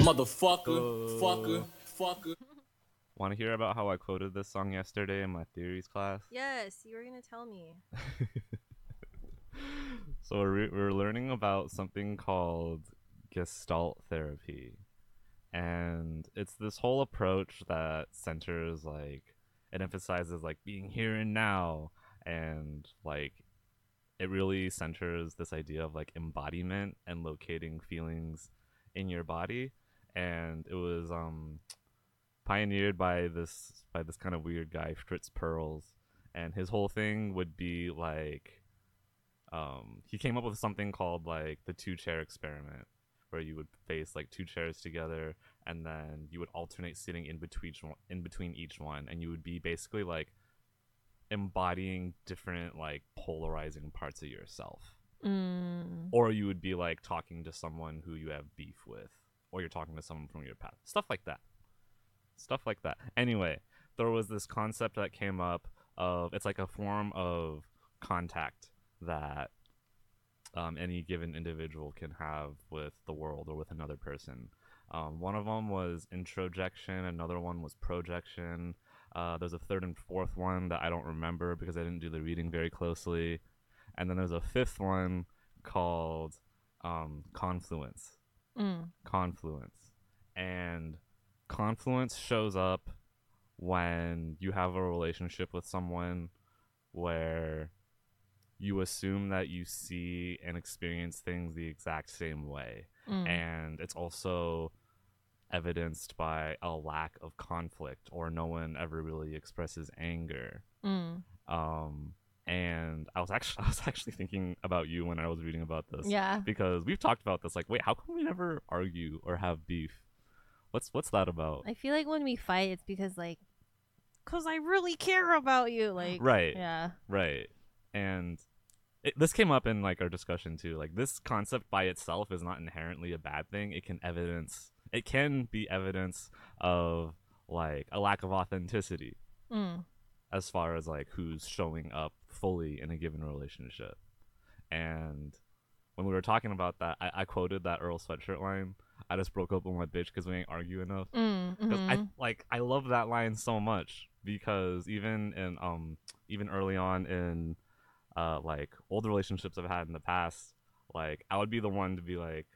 Motherfucker, fucker, fucker. Want to hear about how I quoted this song yesterday in my theories class? Yes, you were gonna tell me. So we're learning about something called Gestalt therapy, and it's this whole approach that centers it emphasizes being here and now, and it really centers this idea of embodiment and locating feelings in your body. And it was pioneered by this kind of weird guy, Fritz Perls, and his whole thing would be he came up with something called the 2 chair experiment, where you would face 2 chairs together, and then you would alternate sitting in between each one, and you would be basically embodying different polarizing parts of yourself. Or you would be talking to someone who you have beef with, or you're talking to someone from your past, stuff like that. Anyway, there was this concept that came up of, it's like a form of contact that any given individual can have with the world or with another person. One of them was introjection, another one was projection. There's a third and fourth one that I don't remember because I didn't do the reading very closely. And then there's a fifth one called confluence. Confluence. And confluence shows up when you have a relationship with someone where you assume that you see and experience things the exact same way. And it's also evidenced by a lack of conflict, or no one ever really expresses anger. And I was actually thinking about you when I was reading about this. Yeah. Because we've talked about this. Wait, how come we never argue or have beef? What's that about? I feel like when we fight, it's because cause I really care about you. Right. Yeah. Right. And this came up in our discussion too. This concept by itself is not inherently a bad thing. It can be evidence of a lack of authenticity as far as who's showing up fully in a given relationship. And when we were talking about that, I quoted that Earl Sweatshirt line. I just broke up with my bitch because we ain't argue enough. I love that line so much, because even early on in old relationships I've had in the past, I would be the one to be